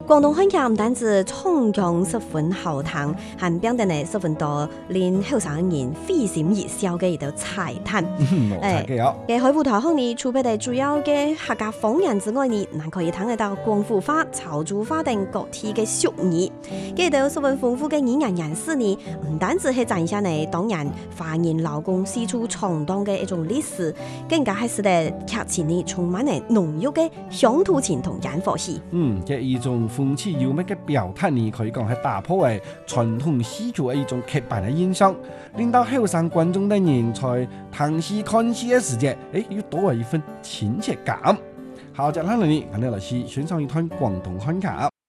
廣東漢劇唔單止創強十分好聽，還表現呢十分多令後生人會心一笑嘅一道彩蛋。嘅海舞台後呢，除別嘅主要嘅客家方言之外呢，還可以聽得到廣府話、潮州話等各地嘅俗語。嘅一道十分豐富嘅語言人士呢，唔單止係展現呢當然華人勞工四處闖蕩嘅一種歷史，更加係使得劇情呢充滿呢濃郁嘅鄉土情同煙火氣。 嘅一種風趣幽默嘅表達呢，可以講係打破為傳統戲劇嘅一種刻板嘅印象，令到後生觀眾等人在睇戲看戲嘅時節，又多了一份親切感。好，接下來呢，我哋來欣賞一段廣東漢劇。